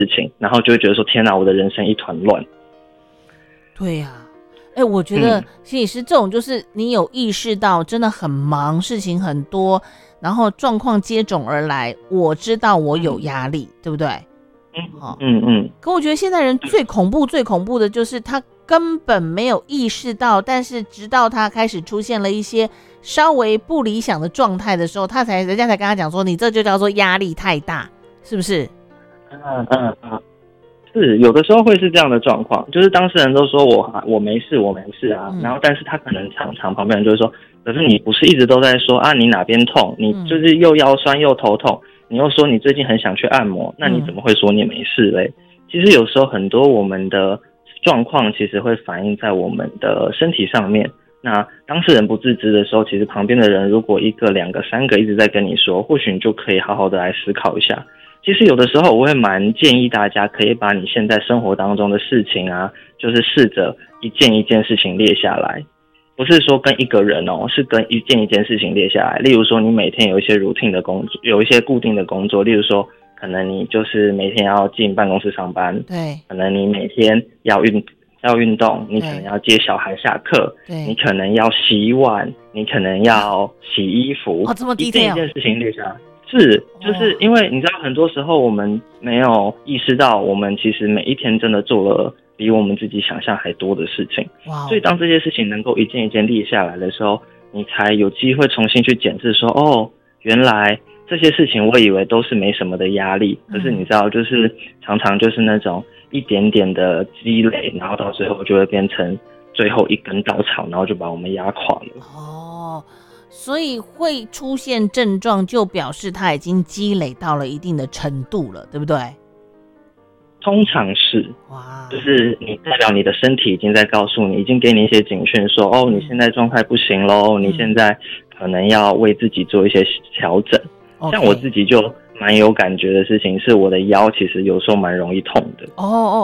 情，然后就会觉得说天哪，我的人生一团乱。 对呀，我觉得心理师这种就是你有意识到真的很忙，事情很多，然后状况接踵而来，我知道我有压力，对不对？可我觉得现在人最恐怖的就是他根本没有意识到，但是直到他开始出现了一些稍微不理想的状态的时候，人家才跟他讲说，你这就叫做压力太大，是不是？ 是，有的时候会是这样的状况，就是当事人都说我没事啊，然后但是他可能常常旁边人就会说，可是你不是一直都在说啊你哪边痛，你就是又腰酸又头痛，你又说你最近很想去按摩，那你怎么会说你没事嘞？其实有时候很多我们的状况其实会反映在我们的身体上面，那当事人不自知的时候，其实旁边的人如果1个、2个、3个一直在跟你说，或许你就可以好好的来思考一下。其实有的时候我会蛮建议大家可以把你现在生活当中的事情啊，就是试着一件一件事情列下来，不是说跟一个人是跟一件一件事情列下来。例如说你每天有一些 routine 的工作，有一些固定的工作，例如说可能你就是每天要进办公室上班， 对， 可能你每天要运动，你可能要接小孩下课，你可能要洗碗，你可能要洗衣服， 这么 detail， 一件一件事情列下来。是，就是因为你知道很多时候我们没有意识到，我们其实每一天真的做了比我们自己想象还多的事情。所以当这些事情能够一件一件列下来的时候，你才有机会重新去检视说，原来这些事情我以为都是没什么的压力，可是你知道就是常常就是那种一点点的积累，然后到最后就会变成最后一根稻草，然后就把我们压垮了。 所以会出现症状就表示它已经积累到了一定的程度了，对不对？ 通常是，就是你代表你的身体已经在告诉你，已经给你一些警讯说，你现在状态不行咯，你现在可能要为自己做一些调整。像我自己就蛮有感觉的事情是，我的腰其实有时候蛮容易痛的。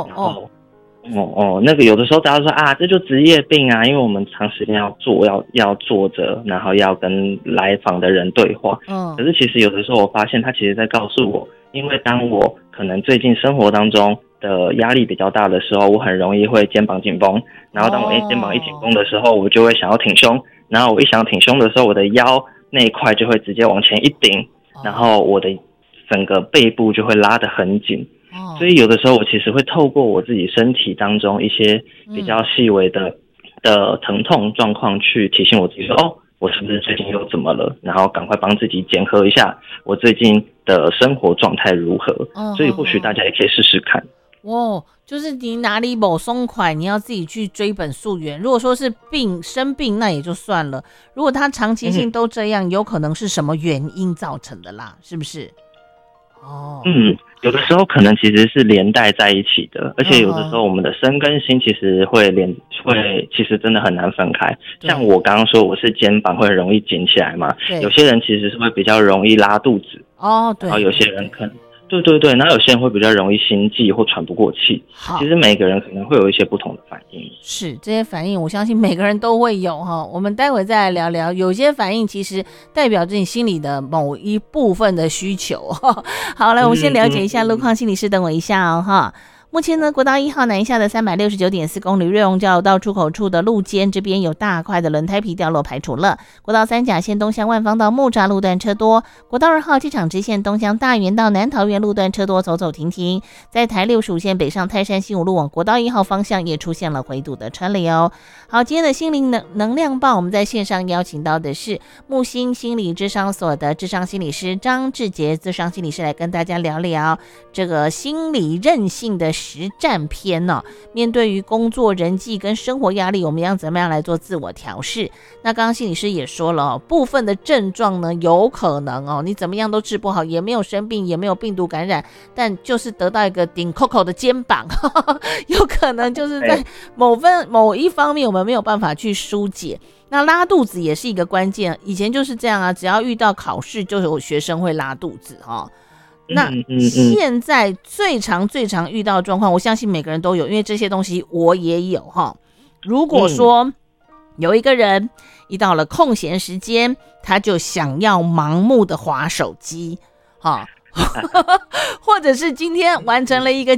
那个有的时候大家说这就职业病啊，因为我们长时间要坐着，然后要跟来访的人对话。可是其实有的时候我发现他其实在告诉我，因为当我可能最近生活当中的压力比较大的时候，我很容易会肩膀紧绷，然后当我肩膀一紧绷的时候，我就会想要挺胸，然后我一想挺胸的时候，我的腰那一块就会直接往前一顶，然后我的整个背部就会拉得很紧。所以有的时候我其实会透过我自己身体当中一些比较细微的疼痛状况去提醒我自己说，我是不是最近又怎么了，然后赶快帮自己检核一下我最近的生活状态如何。所以或许大家也可以试试看。 就是你哪里某松快，你要自己去追本溯源。如果说是生病那也就算了，如果他长期性都这样，有可能是什么原因造成的啦，是不是？ 有的时候可能其实是连带在一起的，而且有的时候我们的身跟心其实会其实真的很难分开。像我刚刚说我是肩膀会很容易紧起来嘛，有些人其实是会比较容易拉肚子，然后有些人可能对，然后有些人会比较容易心悸或喘不过气。其实每个人可能会有一些不同的反应。 是，这些反应我相信每个人都会有哈。我们待会再来聊聊，有些反应其实代表着你心里的某一部分的需求。好，来我们先了解一下路况心理师，等我一下哈。目前呢，国道1号南下的369.4公里瑞隆交流道出口处的路肩这边有大块的轮胎皮掉落排除了。国道3甲线东向万方到木栅路段车多。国道2号机场支线东向大园到南桃园路段车多，走走停停。在台65线北上泰山西五路往国道1号方向也出现了回堵的车流。好，今天的心灵能量报，我们在线上邀请到的是木星心理諮商所的諮商心理师张志杰諮商心理师来跟大家聊聊这个心理韧性的实战篇面对于工作人际跟生活压力，我们要怎么样来做自我调试？那刚刚心理师也说了部分的症状呢，有可能你怎么样都治不好，也没有生病，也没有病毒感染，但就是得到一个顶 Coco 的肩膀有可能就是在某一方面我们没有办法去疏解。那拉肚子也是一个关键，以前就是这样啊，只要遇到考试就有学生会拉肚子那现在最常遇到的状况，我相信每个人都有，因为这些东西我也有如果说有一个人一到了空闲时间，他就想要盲目的滑手机或者是今天完成了一个